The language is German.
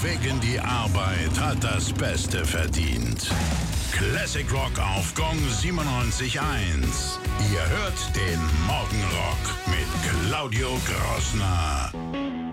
Weg in die Arbeit hat das Beste verdient. Classic Rock auf Gong 97.1. Ihr hört den Morgenrock mit Claudio Grossner.